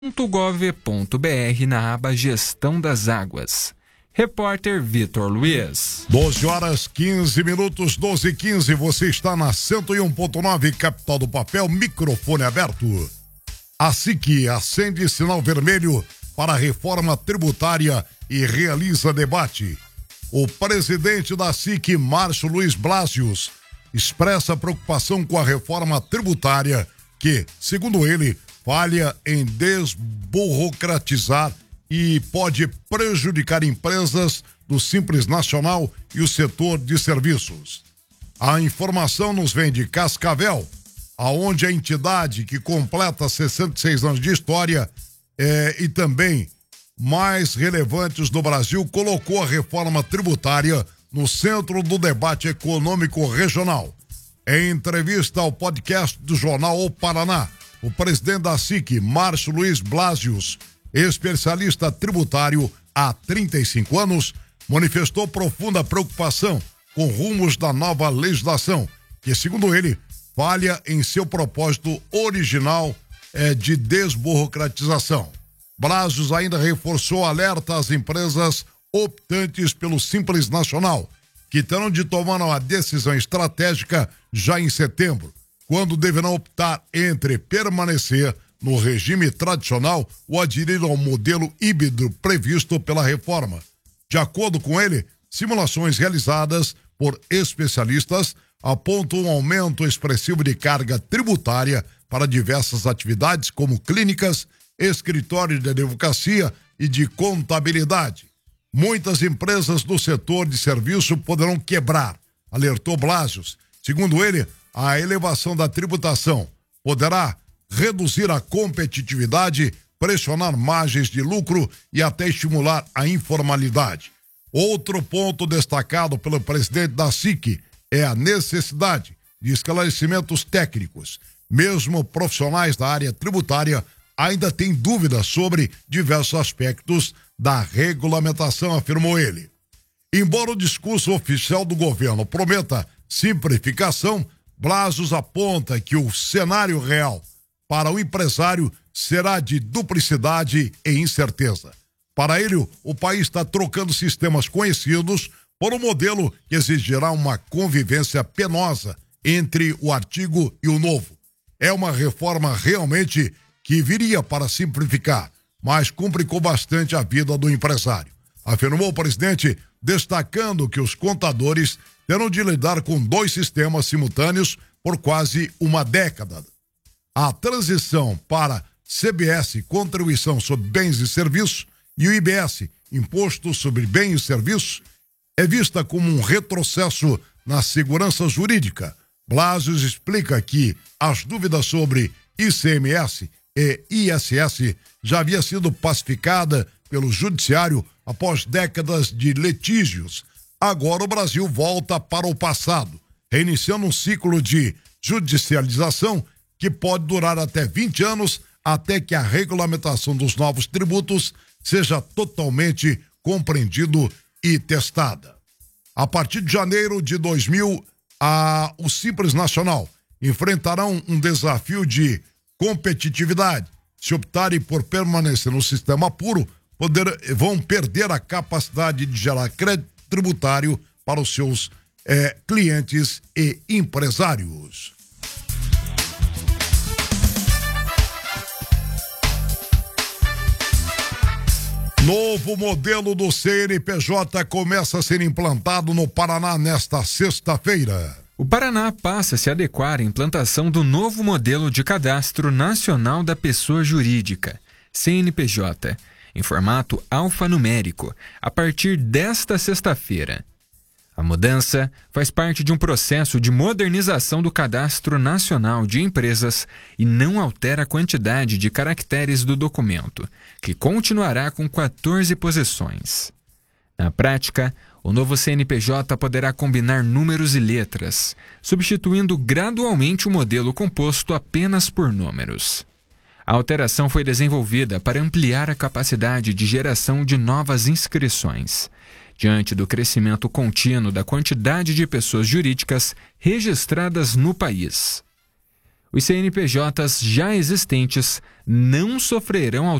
.gov.br na aba Gestão das Águas. Repórter Vitor Luiz. 12h15, 12h15, você está na 101.9, capital do papel, microfone aberto. A SIC acende sinal vermelho para a reforma tributária e realiza debate. O presidente da SIC, Márcio Luiz Blasius, expressa preocupação com a reforma tributária que, segundo ele, falha em desburocratizar e pode prejudicar empresas do Simples Nacional e o setor de serviços. A informação nos vem de Cascavel, aonde a entidade que completa 66 anos de história e também mais relevantes do Brasil colocou a reforma tributária no centro do debate econômico regional. Em entrevista ao podcast do jornal O Paraná, o presidente da SIC, Márcio Luiz Blasius, especialista tributário há 35 anos, manifestou profunda preocupação com rumos da nova legislação, que, segundo ele, falha em seu propósito original de desburocratização. Blasius ainda reforçou alerta às empresas optantes pelo Simples Nacional, que terão de tomar uma decisão estratégica já em setembro, quando deverão optar entre permanecer no regime tradicional ou aderir ao modelo híbrido previsto pela reforma. De acordo com ele, simulações realizadas por especialistas apontam um aumento expressivo de carga tributária para diversas atividades como clínicas, escritórios de advocacia e de contabilidade. Muitas empresas do setor de serviço poderão quebrar, alertou Blasius. Segundo ele, a elevação da tributação poderá reduzir a competitividade, pressionar margens de lucro e até estimular a informalidade. Outro ponto destacado pelo presidente da SIC é a necessidade de esclarecimentos técnicos. Mesmo profissionais da área tributária ainda têm dúvidas sobre diversos aspectos da regulamentação, afirmou ele. Embora o discurso oficial do governo prometa simplificação, Blasius aponta que o cenário real para o empresário será de duplicidade e incerteza. Para ele, o país está trocando sistemas conhecidos por um modelo que exigirá uma convivência penosa entre o antigo e o novo. É uma reforma realmente que viria para simplificar, mas complicou bastante a vida do empresário, afirmou o presidente, destacando que os contadores terão de lidar com dois sistemas simultâneos por quase uma década. A transição para CBS, Contribuição sobre Bens e Serviços, e o IBS, Imposto sobre Bens e Serviços, é vista como um retrocesso na segurança jurídica. Blasius explica que as dúvidas sobre ICMS e ISS já havia sido pacificada pelo judiciário após décadas de litígios. Agora o Brasil volta para o passado, reiniciando um ciclo de judicialização que pode durar até 20 anos, até que a regulamentação dos novos tributos seja totalmente compreendido e testada. A partir de janeiro de 2000, o Simples Nacional enfrentará um desafio de competitividade. Se optarem por permanecer no sistema puro, vão perder a capacidade de gerar crédito tributário para os seus clientes e empresários. Novo modelo do CNPJ começa a ser implantado no Paraná nesta sexta-feira. O Paraná passa a se adequar à implantação do novo modelo de Cadastro Nacional da Pessoa Jurídica, CNPJ, em formato alfanumérico, a partir desta sexta-feira. A mudança faz parte de um processo de modernização do Cadastro Nacional de Empresas e não altera a quantidade de caracteres do documento, que continuará com 14 posições. Na prática, o novo CNPJ poderá combinar números e letras, substituindo gradualmente o modelo composto apenas por números. A alteração foi desenvolvida para ampliar a capacidade de geração de novas inscrições, diante do crescimento contínuo da quantidade de pessoas jurídicas registradas no país. Os CNPJs já existentes não sofrerão